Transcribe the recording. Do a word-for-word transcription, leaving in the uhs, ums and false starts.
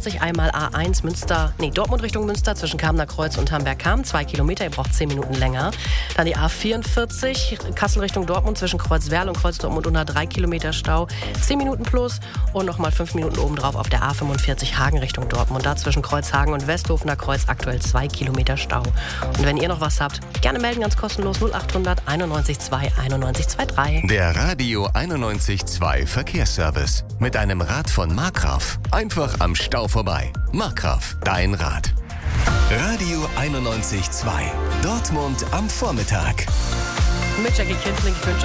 fünfundvierzig, einmal A eins Münster, nee, Dortmund Richtung Münster zwischen Kamener Kreuz und Hamberg-Kam, zwei Kilometer, ihr braucht zehn Minuten länger. Dann die A vierundvierzig, Kassel Richtung Dortmund zwischen Kreuzwerl und Kreuz Dortmund unter drei Kilometer Stau, zehn Minuten plus und nochmal fünf Minuten obendrauf auf der A fünfundvierzig Hagen Richtung Dortmund. Da zwischen Kreuzhagen und Westhofener Kreuz aktuell zwei Kilometer Stau. Und wenn ihr noch was habt, gerne melden, ganz kostenlos null achthundert einundneunzig zwei einundneunzig zweiunddreißig. Der Radio einundneunzig Komma zwei Verkehrsservice. Mit einem Rad von Markgraf. Einfach am Stau vorbei. Markgraf, dein Rad. Radio einundneunzig Komma zwei. Dortmund am Vormittag. Mit Jackie Kinzling, ich wünsche